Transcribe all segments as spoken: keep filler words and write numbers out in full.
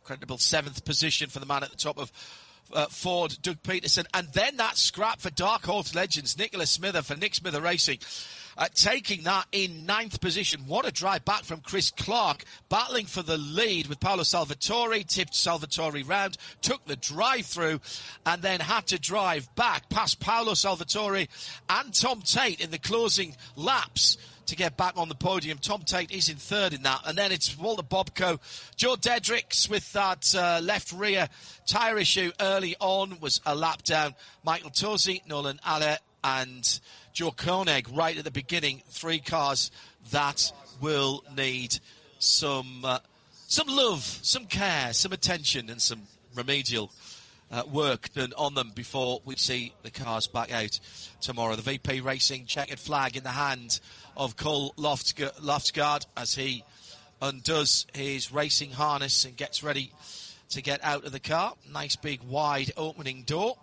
Incredible seventh position for the man at the top of uh, Ford, Doug Peterson. And then that scrap for Dark Horse Legends, Nicholas Smither for Nick Smither Racing. Uh, taking that in ninth position. What a drive back from Chris Clark, battling for the lead with Paolo Salvatore, tipped Salvatore round, took the drive through, and then had to drive back past Paolo Salvatore and Tom Tate in the closing laps to get back on the podium. Tom Tate is in third in that. And then it's Walter Bobko. Joe Dedricks with that uh, left rear tyre issue early on was a lap down. Michael Tosi, Nolan Alle, and Joe Koenig right at the beginning. Three cars that will need some uh, some love, some care, some attention, and some remedial uh, work done on them before we see the cars back out tomorrow. The V P Racing checkered flag in the hand of Cole Loftsgaard as he undoes his racing harness and gets ready to get out of the car. Nice big wide opening door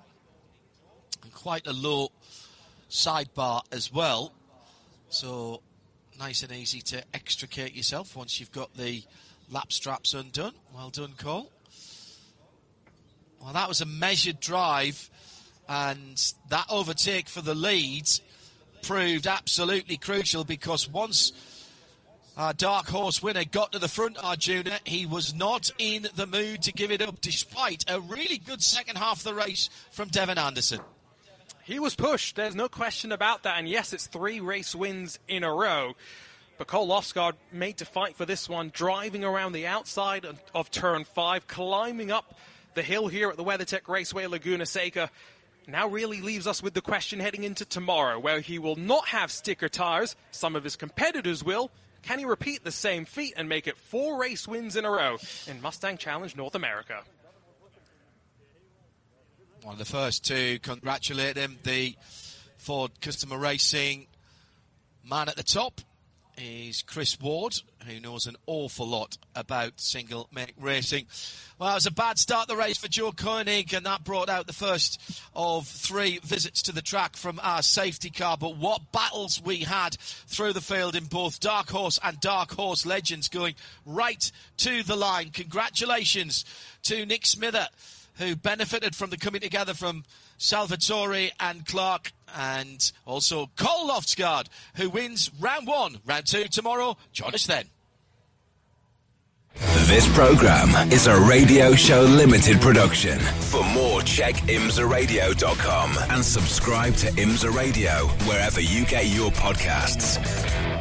and quite a low sidebar as well, so nice and easy to extricate yourself once you've got the lap straps undone. Well done, Cole. Well, that was a measured drive, and that overtake for the lead proved absolutely crucial, because once our Dark Horse winner got to the front, Arjuna, he was not in the mood to give it up, despite a really good second half of the race from Devin Anderson. He was pushed, there's no question about that, and yes, it's three race wins in a row. But Cole Loftsgaard made to fight for this one, driving around the outside of, of turn five, climbing up the hill here at the WeatherTech Raceway Laguna Seca. Now really leaves us with the question heading into tomorrow, where he will not have sticker tires. Some of his competitors will. Can he repeat the same feat and make it four race wins in a row in Mustang Challenge North America? One of the first to congratulate him, the Ford Customer Racing man at the top, is Chris Ward, who knows an awful lot about single make racing. Well, it was a bad start the race for Joe Koenig, and that brought out the first of three visits to the track from our safety car. But what battles we had through the field in both Dark Horse and Dark Horse Legends, going right to the line. Congratulations to Nick Smither, who benefited from the coming together from Salvatore and Clark, and also Cole Loftsgaard, who wins round one. Round two tomorrow. Join us then. This program is a Radio Show Limited production. For more, check imsa radio dot com and subscribe to IMSA Radio wherever you get your podcasts.